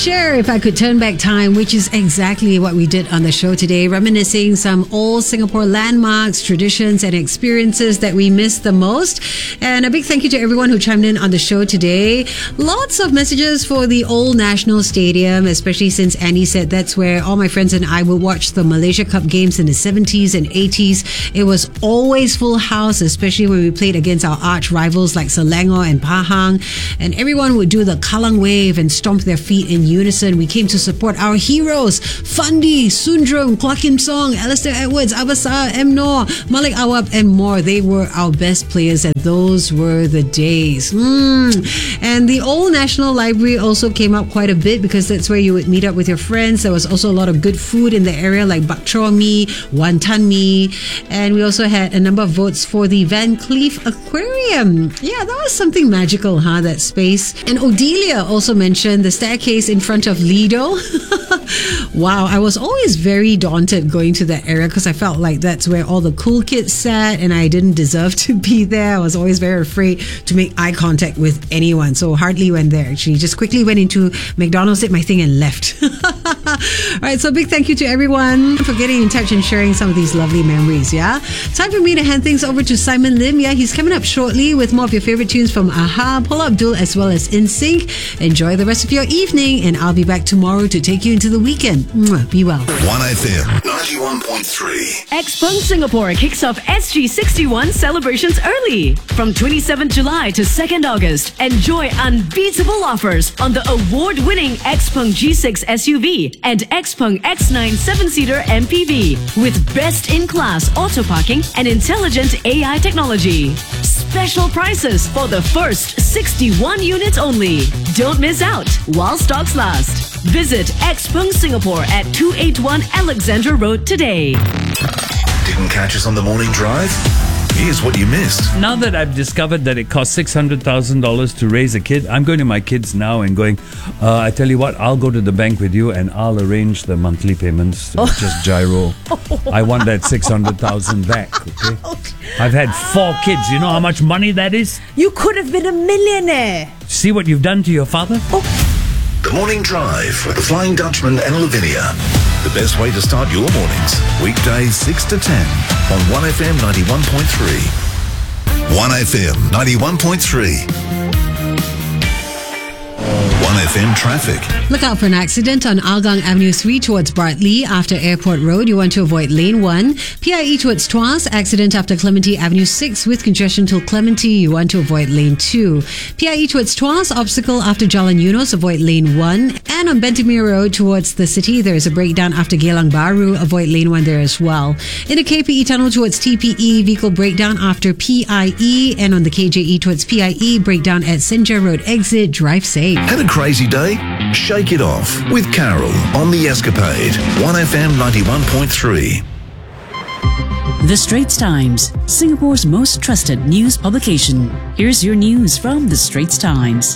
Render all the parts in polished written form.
share if I could turn back time, which is exactly what we did on the show today, reminiscing some old Singapore landmarks, traditions, and experiences that we miss the most. And a big thank you to everyone who chimed in on the show today. Lots of messages for the old National Stadium, especially since Andy said that's where all my friends and I would watch the Malaysia Cup games in the 70s and 80s. It was always full house, especially when we played against our arch rivals like Selangor and Pahang. And everyone would do the Kallang wave and stomp their feet in unison. We came to support our heroes, Fandi, Sundram, Kwak Kim Song, Alistair Edwards, Abasar, M. Noor, Malik Awab, and more. They were our best players, and those were the days. And the old National Library also came up quite a bit because that's where you would meet up with your friends. There was also a lot of good food in the area like bak chor mee, wonton mee, and we also had a number of votes for the Van Cleef Aquarium. Yeah, that was something magical, that space. And Odelia also mentioned the staircase in front of Lido. Wow, I was always very daunted going to that area because I felt like that's where all the cool kids sat and I didn't deserve to be there. I was always very afraid to make eye contact with anyone, so hardly went there actually. Just quickly went into McDonald's, did my thing and left. Alright, so big thank you to everyone for getting in touch and sharing some of these lovely memories, yeah? Time for me to hand things over to Simon Lim. Yeah, he's coming up shortly with more of your favorite tunes from Aha, Paula Abdul, as well as NSYNC. Enjoy the rest of your evening, and I'll be back tomorrow to take you into the weekend. Mwah, be well. 1FM 91.3. Xpeng Singapore kicks off SG61 celebrations early. From 27th July to 2nd August, enjoy unbeatable offers on the award-winning Xpeng G6 SUV and Xpeng X9 7-seater MPV with best-in-class auto parking and intelligent AI technology. Special prices for the first 61 units only. Don't miss out while stocks last. Visit Xpeng Singapore at 281 Alexandra Road today. Didn't catch us on the morning drive? Here's what you missed. Now that I've discovered that it costs $600,000 to raise a kid, I'm going to my kids now and going, I tell you what, I'll go to the bank with you and I'll arrange the monthly payments. Just gyro. I want that $600,000 back, okay? I've had 4 kids. You know how much money that is? You could have been a millionaire. See what you've done to your father? The Morning Drive with the Flying Dutchman and Lavinia. The best way to start your mornings. Weekdays 6 to 10 on 1FM 91.3. 1FM 91.3. 1FM traffic. Look out for an accident on Hougang Avenue 3 towards Bartley after Airport Road. You want to avoid lane 1. PIE towards Tuas. Accident after Clementi Avenue 6 with congestion till Clementi. You want to avoid lane 2. PIE towards Tuas. Obstacle after Jalan Eunos. Avoid lane 1. And on Bentimir Road towards the city, there is a breakdown after Geylang Baru. Avoid lane 1 there as well. In the KPE tunnel towards TPE, vehicle breakdown after PIE. And on the KJE towards PIE, breakdown at Senja Road exit. Drive safe. Had a crazy day? Shake it off with Carol on The Escapade. 1FM 91.3. The Straits Times, Singapore's most trusted news publication. Here's your news from The Straits Times.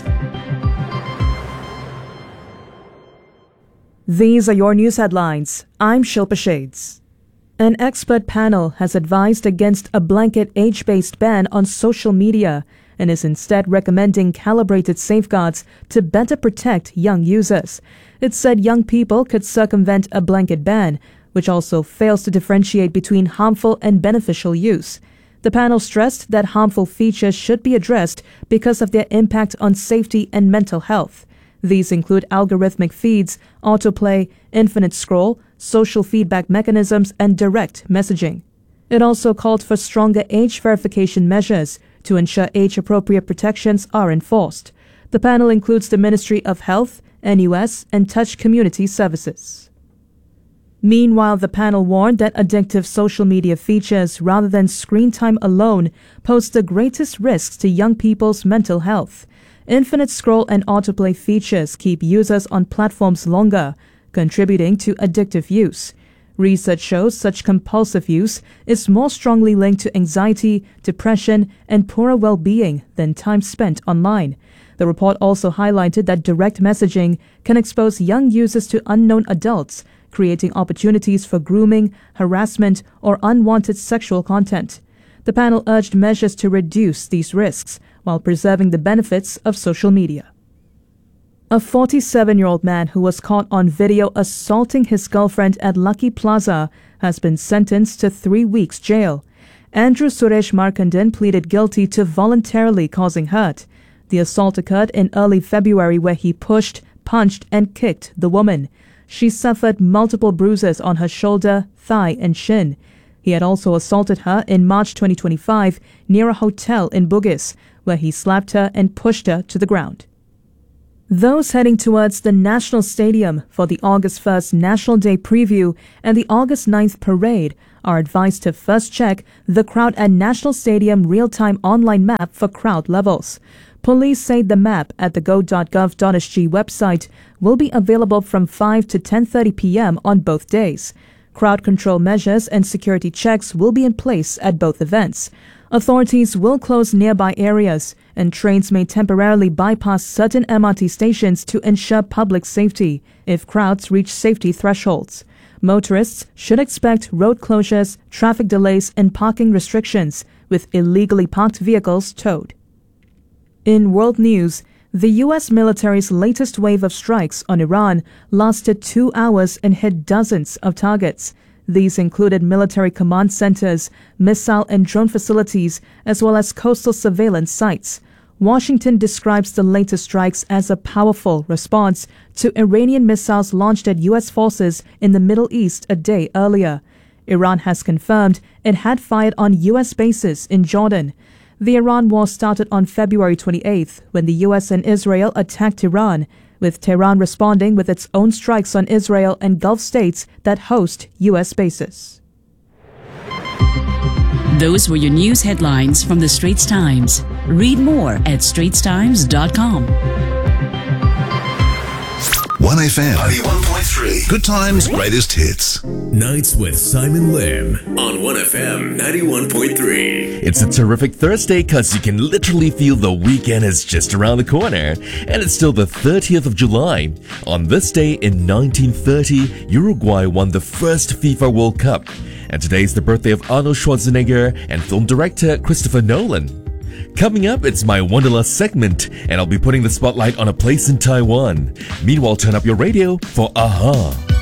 These are your news headlines. I'm Shilpa Shades. An expert panel has advised against a blanket age-based ban on social media and is instead recommending calibrated safeguards to better protect young users. It said young people could circumvent a blanket ban, which also fails to differentiate between harmful and beneficial use. The panel stressed that harmful features should be addressed because of their impact on safety and mental health. These include algorithmic feeds, autoplay, infinite scroll, social feedback mechanisms, and direct messaging. It also called for stronger age verification measures to ensure age-appropriate protections are enforced. The panel includes the Ministry of Health, NUS, and Touch Community Services. Meanwhile, the panel warned that addictive social media features rather than screen time alone pose the greatest risks to young people's mental health. Infinite scroll and autoplay features keep users on platforms longer, contributing to addictive use. Research shows such compulsive use is more strongly linked to anxiety, depression, and poorer well-being than time spent online. The report also highlighted that direct messaging can expose young users to unknown adults, creating opportunities for grooming, harassment, or unwanted sexual content. The panel urged measures to reduce these risks while preserving the benefits of social media. A 47-year-old man who was caught on video assaulting his girlfriend at Lucky Plaza has been sentenced to 3 weeks jail. Andrew Suresh Markandan pleaded guilty to voluntarily causing hurt. The assault occurred in early February where he pushed, punched and kicked the woman. She suffered multiple bruises on her shoulder, thigh and shin. He had also assaulted her in March 2025 near a hotel in Bugis, where he slapped her and pushed her to the ground. Those heading towards the National Stadium for the August 1st National Day preview and the August 9th parade are advised to first check the Crowd at National Stadium real-time online map for crowd levels. Police say the map at the go.gov.sg website will be available from 5 to 10:30 p.m. on both days. Crowd control measures and security checks will be in place at both events. Authorities will close nearby areas, and trains may temporarily bypass certain MRT stations to ensure public safety if crowds reach safety thresholds. Motorists should expect road closures, traffic delays, and parking restrictions, with illegally parked vehicles towed. In world news, the U.S. military's latest wave of strikes on Iran lasted 2 hours and hit dozens of targets. These included military command centers, missile and drone facilities, as well as coastal surveillance sites. Washington describes the latest strikes as a powerful response to Iranian missiles launched at U.S. forces in the Middle East a day earlier. Iran has confirmed it had fired on U.S. bases in Jordan. The Iran war started on February 28th when the U.S. and Israel attacked Iran, with Tehran responding with its own strikes on Israel and Gulf states that host U.S. bases. Those were your news headlines from the Straits Times. Read more at straitstimes.com. 1FM 91.3. Good times, greatest hits. Nights with Simon Lim on 1FM 91.3. It's a terrific Thursday because you can literally feel the weekend is just around the corner. And it's still the 30th of July. On this day in 1930, Uruguay won the first FIFA World Cup. And today is the birthday of Arnold Schwarzenegger and film director Christopher Nolan. Coming up, it's my Wanderlust segment, and I'll be putting the spotlight on a place in Taiwan. Meanwhile, turn up your radio for AHA.